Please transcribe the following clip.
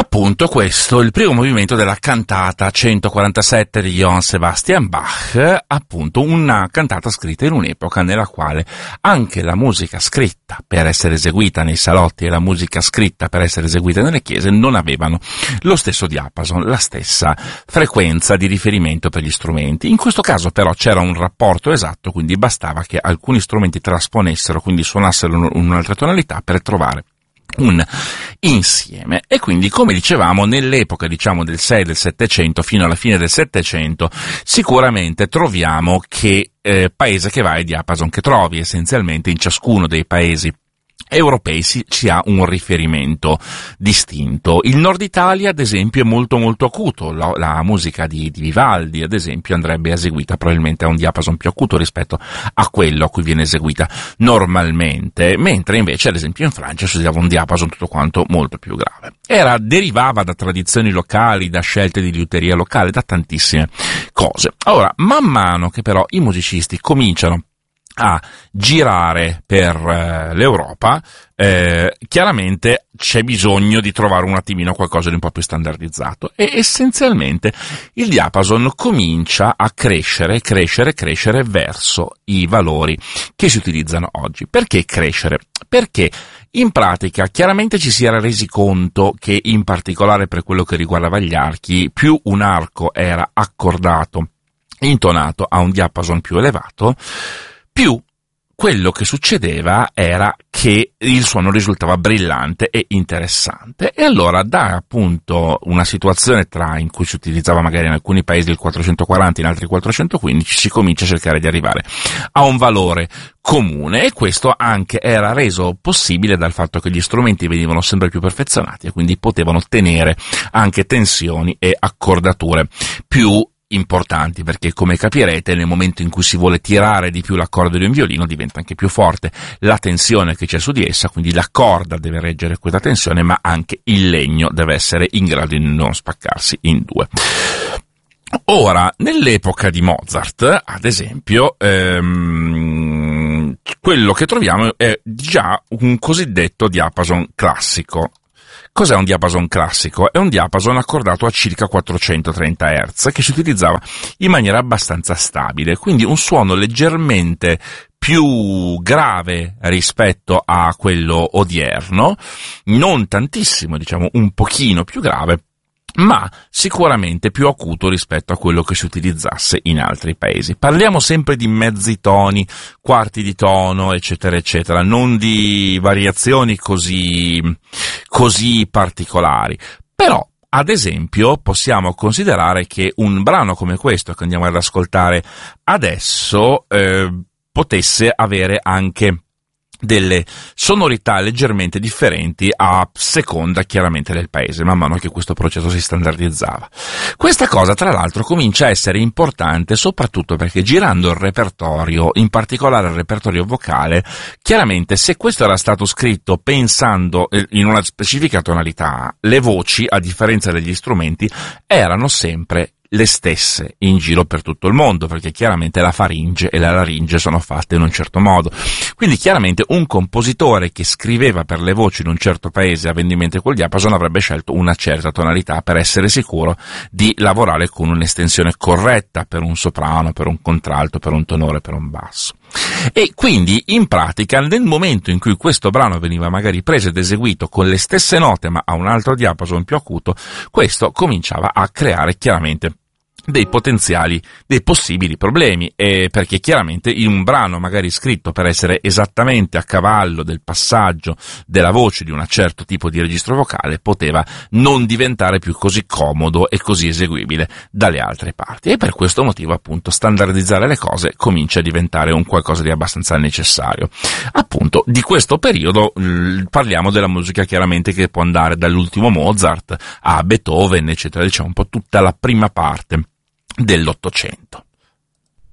Appunto questo, il primo movimento della cantata 147 di Johann Sebastian Bach, appunto una cantata scritta in un'epoca nella quale anche la musica scritta per essere eseguita nei salotti e la musica scritta per essere eseguita nelle chiese non avevano lo stesso diapason, la stessa frequenza di riferimento per gli strumenti. In questo caso però c'era un rapporto esatto, quindi bastava che alcuni strumenti trasponessero, quindi suonassero un'altra tonalità per trovare un insieme. E quindi, come dicevamo, nell'epoca del 6 del 700 fino alla fine del 700 sicuramente troviamo che paese che vai, diapason che trovi. Essenzialmente in ciascuno dei paesi europei ci ha un riferimento distinto. Il nord Italia, ad esempio, è molto molto acuto. La musica di Vivaldi, ad esempio, andrebbe eseguita probabilmente a un diapason più acuto rispetto a quello a cui viene eseguita normalmente, mentre invece, ad esempio, in Francia si usava un diapason tutto quanto molto più grave. Derivava da tradizioni locali, da scelte di liuteria locale, da tantissime cose. Ora, man mano che però i musicisti cominciano a girare per l'Europa, chiaramente c'è bisogno di trovare un attimino qualcosa di un po' più standardizzato, e essenzialmente il diapason comincia a crescere verso i valori che si utilizzano oggi. Perché crescere? Perché in pratica chiaramente ci si era resi conto che, in particolare per quello che riguardava gli archi, più un arco era accordato, intonato a un diapason più elevato, più quello che succedeva era che il suono risultava brillante e interessante. E allora, da appunto una situazione in cui si utilizzava magari in alcuni paesi il 440, in altri 415, si comincia a cercare di arrivare a un valore comune, e questo anche era reso possibile dal fatto che gli strumenti venivano sempre più perfezionati e quindi potevano tenere anche tensioni e accordature più importanti, perché, come capirete, nel momento in cui si vuole tirare di più l'accordo di un violino diventa anche più forte la tensione che c'è su di essa, quindi la corda deve reggere questa tensione, ma anche il legno deve essere in grado di non spaccarsi in due. Ora, nell'epoca di Mozart, ad esempio, quello che troviamo è già un cosiddetto diapason classico. Cos'è un diapason classico? È un diapason accordato a circa 430 Hz, che si utilizzava in maniera abbastanza stabile, quindi un suono leggermente più grave rispetto a quello odierno, non tantissimo, diciamo un pochino più grave, ma sicuramente più acuto rispetto a quello che si utilizzasse in altri paesi. Parliamo sempre di mezzi toni, quarti di tono, eccetera, eccetera, non di variazioni così particolari. Però, ad esempio, possiamo considerare che un brano come questo che andiamo ad ascoltare adesso potesse avere anche delle sonorità leggermente differenti a seconda chiaramente del paese, man mano che questo processo si standardizzava. Questa cosa, tra l'altro, comincia a essere importante soprattutto perché, girando il repertorio, in particolare il repertorio vocale, chiaramente, se questo era stato scritto pensando in una specifica tonalità, le voci, a differenza degli strumenti, erano sempre le stesse in giro per tutto il mondo, perché chiaramente la faringe e la laringe sono fatte in un certo modo. Quindi chiaramente un compositore che scriveva per le voci in un certo paese, avendo in mente quel diapason, avrebbe scelto una certa tonalità per essere sicuro di lavorare con un'estensione corretta per un soprano, per un contralto, per un tenore, per un basso. E quindi, in pratica, nel momento in cui questo brano veniva magari preso ed eseguito con le stesse note ma a un altro diapason più acuto, questo cominciava a creare chiaramente dei possibili problemi, perché chiaramente in un brano magari scritto per essere esattamente a cavallo del passaggio della voce di un certo tipo di registro vocale poteva non diventare più così comodo e così eseguibile dalle altre parti, e per questo motivo appunto standardizzare le cose comincia a diventare un qualcosa di abbastanza necessario. Appunto di questo periodo parliamo della musica chiaramente che può andare dall'ultimo Mozart a Beethoven, eccetera, diciamo un po' tutta la prima parte dell'800.